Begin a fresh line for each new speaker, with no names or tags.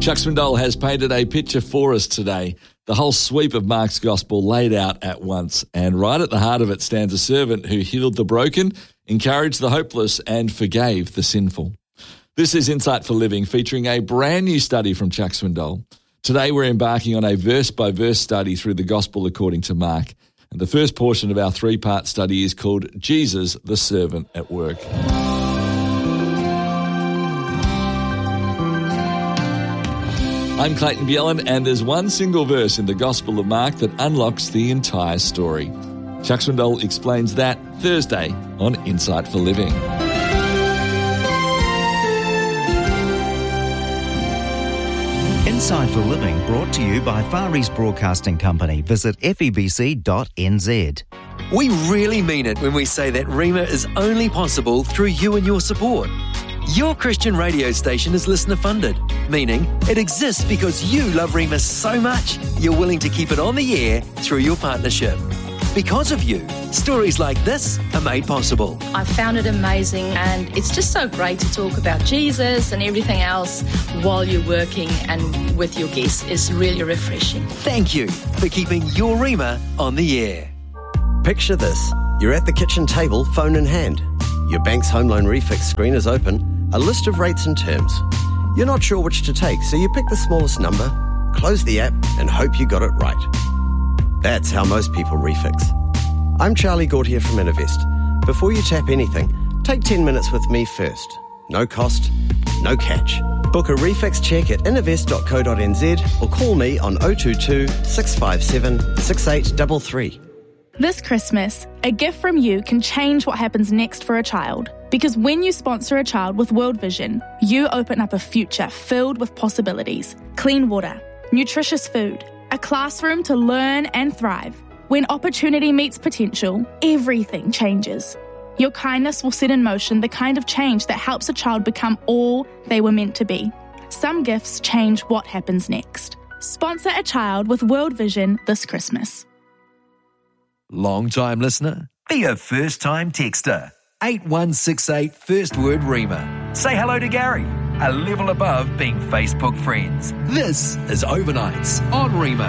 Chuck Swindoll has painted a picture for us today. The whole sweep of Mark's gospel laid out at once. And right at the heart of it stands a servant who healed the broken, encouraged the hopeless, and forgave the sinful. This is Insight for Living, featuring a brand new study from Chuck Swindoll. Today we're embarking on a verse-by-verse study through the Gospel according to Mark. And the first portion of our three-part study is called Jesus, the Servant at Work. I'm Clayton Bjelland, and there's one single verse in the Gospel of Mark that unlocks the entire story. Chuck Swindoll explains that Thursday on Insight for Living.
Insight for Living brought to you by Far East Broadcasting Company. Visit febc.nz.
We really mean it when we say that Rhema is only possible through you and your support. Your Christian radio station is listener funded, meaning it exists because you love Rhema so much you're willing to keep it on the air through your partnership. Because of you, stories like this are made possible.
I found it amazing, and it's just so great to talk about Jesus and everything else while you're working and with your guests. It's really refreshing.
Thank you for keeping your Rhema on the air.
Picture this. You're at the kitchen table, phone in hand. Your bank's home loan refix screen is open, a list of rates and terms. You're not sure which to take, so you pick the smallest number, close the app, and hope you got it right. That's how most people refix. I'm Charlie Gautier from Innovest. Before you tap anything, take 10 minutes with me first. No cost, no catch. Book a refix check at innovest.co.nz or call me on 022 657 6833.
This Christmas, a gift from you can change what happens next for a child. Because when you sponsor a child with World Vision, you open up a future filled with possibilities. Clean water, nutritious food, a classroom to learn and thrive. When opportunity meets potential, everything changes. Your kindness will set in motion the kind of change that helps a child become all they were meant to be. Some gifts change what happens next. Sponsor a child with World Vision this Christmas.
Long-time listener? Be a first-time texter. 8168 first word Rhema. Say hello to Gary, a level above being Facebook friends. This is Overnights on Rhema.